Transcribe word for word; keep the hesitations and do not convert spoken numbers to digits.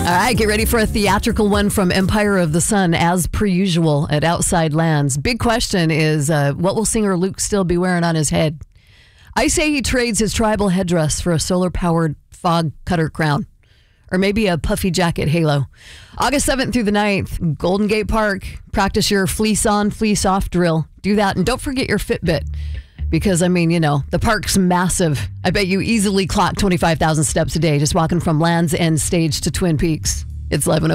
right, get ready for a theatrical one from Empire of the Sun, as per usual at Outside Lands. Big question is, uh, what will singer Luke still be wearing on his head? I say he trades his tribal headdress for a solar-powered fog cutter crown. Or maybe a puffy jacket halo. August seventh through the ninth, Golden Gate Park. Practice your fleece on, fleece off drill. Do that, and don't forget your Fitbit. Because, I mean, you know, the park's massive. I bet you easily clock twenty-five thousand steps a day just walking from Land's End Stage to Twin Peaks. It's eleven oh